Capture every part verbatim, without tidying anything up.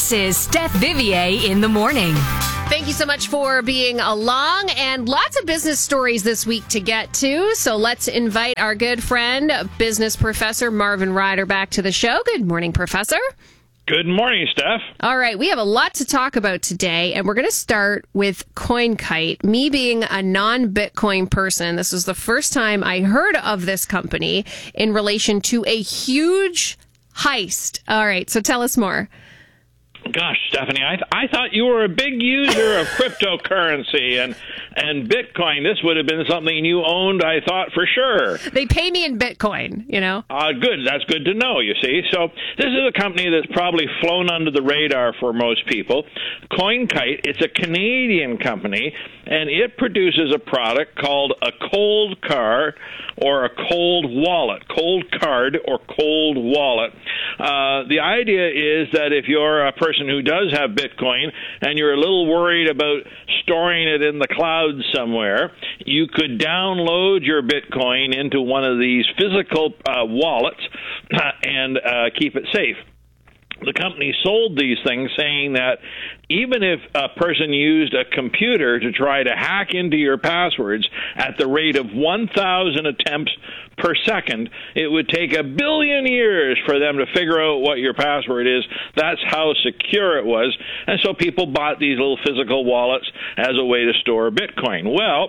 This is Steph Vivier in the morning. Thank you so much for being along, and lots of business stories this week to get to. So let's invite our good friend, business professor Marvin Ryder, back to the show. Good morning, Professor. Good morning, Steph. All right, we have a lot to talk about today, and we're going to start with CoinKite. Me being a non-Bitcoin person, this was the first time I heard of this company in relation to a huge heist. All right, so tell us more. Gosh, Stephanie, I, th- I thought you were a big user of cryptocurrency and, and Bitcoin. This would have been something you owned, I thought, for sure. They pay me in Bitcoin, you know. Uh, good. That's good to know, you see. So this is a company that's probably flown under the radar for most people. CoinKite, it's a Canadian company, and it produces a product called a cold card or a cold wallet, cold card or cold wallet. Uh, the idea is that if you're a person who does have Bitcoin and you're a little worried about storing it in the cloud somewhere, you could download your Bitcoin into one of these physical uh, wallets and uh, keep it safe. The company sold these things saying that even if a person used a computer to try to hack into your passwords at the rate of one thousand attempts per second, it would take a billion years for them to figure out what your password is. That's how secure it was. And so people bought these little physical wallets as a way to store Bitcoin. Well,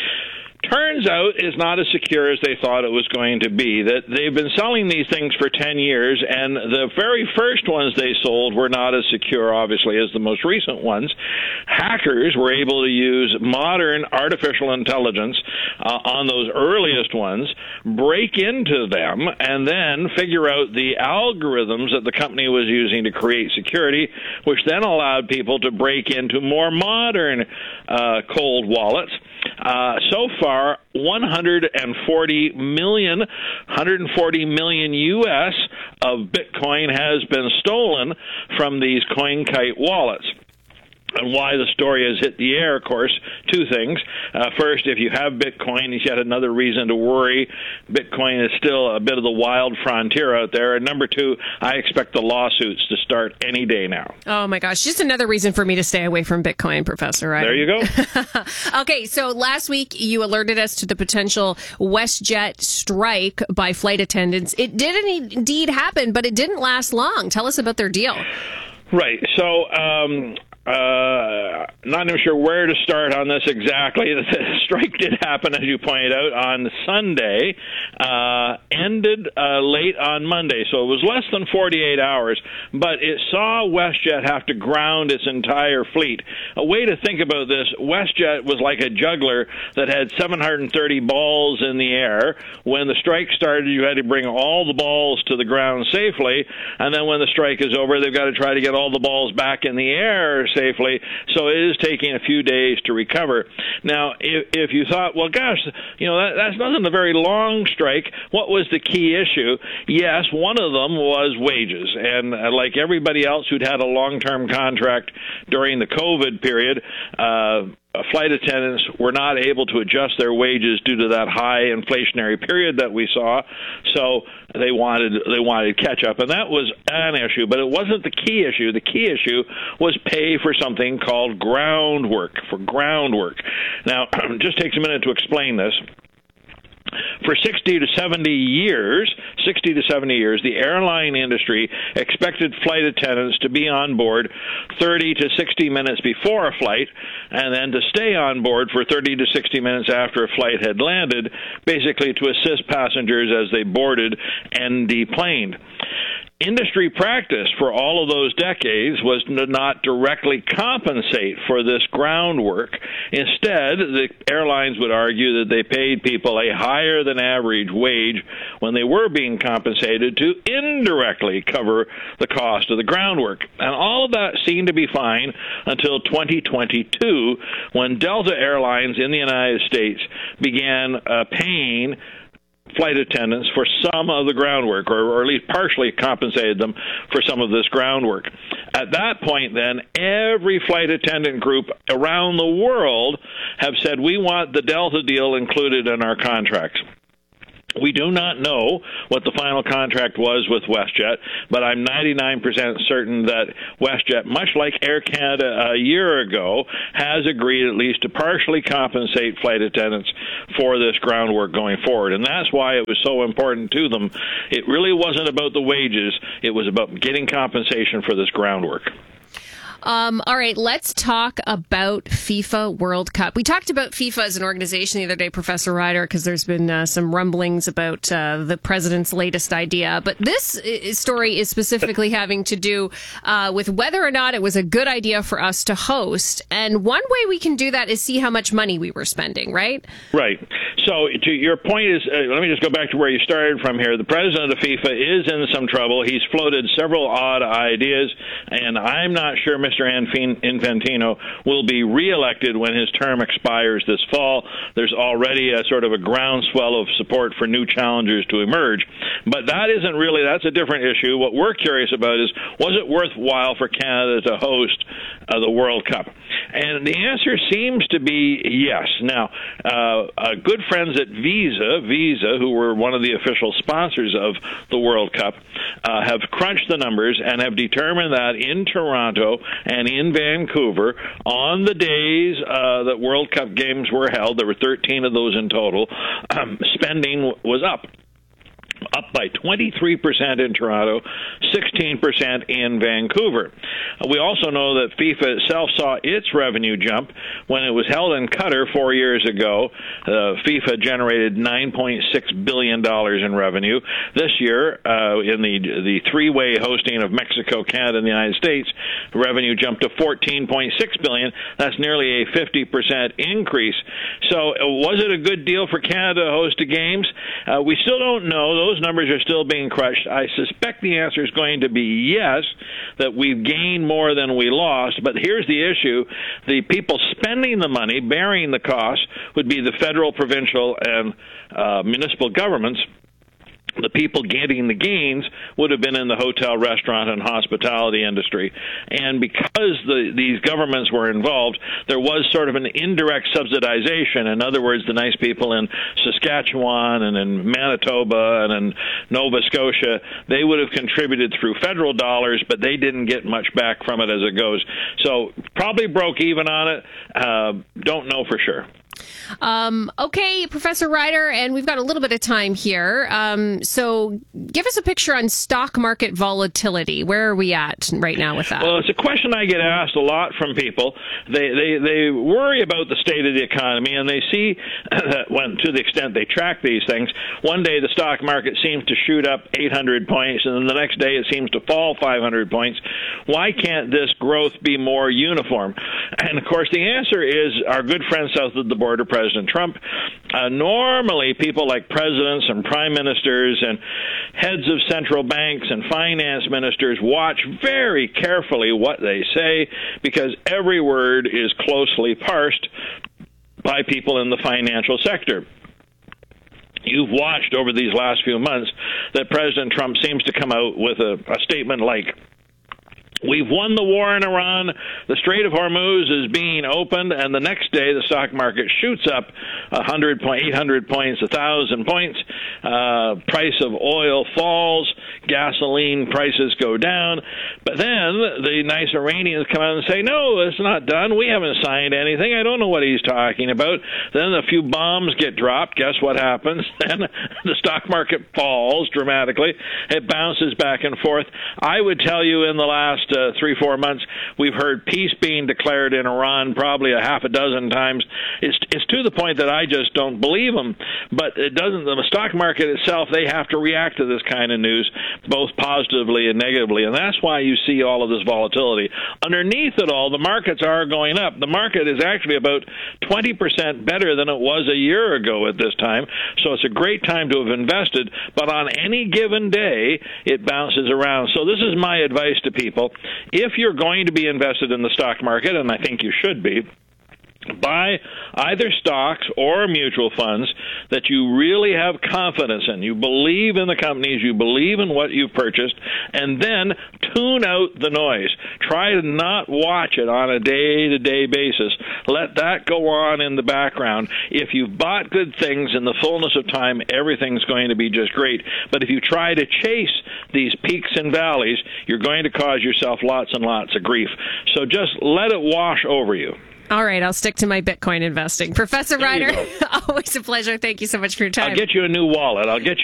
turns out it's not as secure as they thought it was going to be. That they've been selling these things for ten years, and the very first ones they sold were not as secure, obviously, as the most recent ones. Hackers were able to use modern artificial intelligence uh, on those earliest ones, break into them, and then figure out the algorithms that the company was using to create security, which then allowed people to break into more modern uh, cold wallets. Uh, so far, one hundred forty million, one hundred forty million U S of Bitcoin has been stolen from these CoinKite wallets. And why the story has hit the air, of course, two things. Uh, first, if you have Bitcoin, it's yet another reason to worry. Bitcoin is still a bit of the wild frontier out there. And number two, I expect the lawsuits to start any day now. Oh, my gosh. Just another reason for me to stay away from Bitcoin, Professor, right? There you go. Okay, so last week you alerted us to the potential WestJet strike by flight attendants. It did indeed happen, but it didn't last long. Tell us about their deal. Right. So, um... Uh, not even sure where to start on this exactly. The strike did happen, as you pointed out, on Sunday, uh, ended uh, late on Monday, so it was less than forty-eight hours, but it saw WestJet have to ground its entire fleet. A way to think about this, WestJet was like a juggler that had seven hundred thirty balls in the air. When the strike started, you had to bring all the balls to the ground safely, and then when the strike is over, they've got to try to get all the balls back in the air safely, so it is taking a few days to recover. Now, if, if you thought, well, gosh, you know, that, that wasn't a very long strike, what was the key issue? Yes, one of them was wages, and uh, like everybody else who'd had a long-term contract during the COVID period, uh, flight attendants were not able to adjust their wages due to that high inflationary period that we saw, so they wanted they wanted catch up, and that was an issue, but it wasn't the key issue. The key issue was pay for something called groundwork, for groundwork. Now, it just takes a minute to explain this. For sixty to seventy years, sixty to seventy years, the airline industry expected flight attendants to be on board thirty to sixty minutes before a flight, and then to stay on board for thirty to sixty minutes after a flight had landed, basically to assist passengers as they boarded and deplaned. Industry practice for all of those decades was to not directly compensate for this groundwork. Instead, the airlines would argue that they paid people a higher than average wage when they were being compensated to indirectly cover the cost of the groundwork. And all of that seemed to be fine until twenty twenty-two, when Delta Airlines in the United States began uh, paying flight attendants for some of the groundwork, or, or at least partially compensated them for some of this groundwork. At that point, then, every flight attendant group around the world have said, we want the Delta deal included in our contracts. We do not know what the final contract was with WestJet, but I'm ninety-nine percent certain that WestJet, much like Air Canada a year ago, has agreed at least to partially compensate flight attendants for this groundwork going forward. And that's why it was so important to them. It really wasn't about the wages. It was about getting compensation for this groundwork. Um, all right, let's talk about FIFA World Cup. We talked about FIFA as an organization the other day, Professor Ryder, because there's been uh, some rumblings about uh, the president's latest idea. But this story is specifically having to do uh, with whether or not it was a good idea for us to host. And one way we can do that is see how much money we were spending, right? Right. So to your point is, uh, let me just go back to where you started from here. The president of FIFA is in some trouble. He's floated several odd ideas, and I'm not sure Mister Mister Infantino will be reelected when his term expires this fall. There's already a sort of a groundswell of support for new challengers to emerge. But that isn't really, that's a different issue. What we're curious about is, was it worthwhile for Canada to host uh, the World Cup? And the answer seems to be yes. Now, uh, uh, good friends at Visa, Visa, who were one of the official sponsors of the World Cup, uh, have crunched the numbers and have determined that in Toronto and in Vancouver, on the days uh, that World Cup games were held, there were thirteen of those in total, um, spending was up. Up by twenty-three percent in Toronto, sixteen percent in Vancouver. We also know that FIFA itself saw its revenue jump when it was held in Qatar four years ago. Uh, FIFA generated nine point six billion dollars in revenue. This year, uh, in the the three-way hosting of Mexico, Canada, and the United States, revenue jumped to fourteen point six billion dollars. That's nearly a fifty percent increase. So uh, was it a good deal for Canada to host the games? Uh, we still don't know. Those numbers are still being crushed. I suspect the answer is going to be yes, that we've gained more than we lost. But here's the issue. The people spending the money, bearing the cost, would be the federal, provincial, and uh, municipal governments. The people getting the gains would have been in the hotel, restaurant, and hospitality industry. And because the, these governments were involved, there was sort of an indirect subsidization. In other words, the nice people in Saskatchewan and in Manitoba and in Nova Scotia, they would have contributed through federal dollars, but they didn't get much back from it as it goes. So probably broke even on it. Uh, don't know for sure. Um, okay, Professor Ryder, and we've got a little bit of time here. Um, so give us a picture on stock market volatility. Where are we at right now with that? Well, it's a question I get asked a lot from people. They they, they worry about the state of the economy, and they see that when, to the extent they track these things, one day the stock market seems to shoot up eight hundred points, and then the next day it seems to fall five hundred points. Why can't this growth be more uniform? And, of course, the answer is our good friend south of the border, President Trump. Uh, normally, people like presidents and prime ministers and heads of central banks and finance ministers watch very carefully what they say, because every word is closely parsed by people in the financial sector. You've watched over these last few months that President Trump seems to come out with a, a statement like, "We've won the war in Iran. The Strait of Hormuz is being opened," and the next day the stock market shoots up one hundred, eight hundred points, one thousand points. Uh, price of oil falls. Gasoline prices go down. But then the nice Iranians come out and say, "No, it's not done. We haven't signed anything. I don't know what he's talking about." Then a few bombs get dropped. Guess what happens? Then the stock market falls dramatically. It bounces back and forth. I would tell you in the last Uh, three, four months, we've heard peace being declared in Iran probably a half a dozen times. It's, it's to the point that I just don't believe them. But it doesn't. The stock market itself, they have to react to this kind of news, both positively and negatively, and that's why you see all of this volatility. Underneath it all, the markets are going up. The market is actually about twenty percent better than it was a year ago at this time, so it's a great time to have invested. But on any given day, it bounces around. So this is my advice to people. If you're going to be invested in the stock market, and I think you should be, buy either stocks or mutual funds that you really have confidence in. You believe in the companies, you believe in what you've purchased, and then tune out the noise. Try to not watch it on a day-to-day basis. Let that go on in the background. If you've bought good things in the fullness of time, everything's going to be just great. But if you try to chase these peaks and valleys, you're going to cause yourself lots and lots of grief. So just let it wash over you. All right, I'll stick to my Bitcoin investing. Professor Reiner, always a pleasure. Thank you so much for your time. I'll get you a new wallet. I'll get you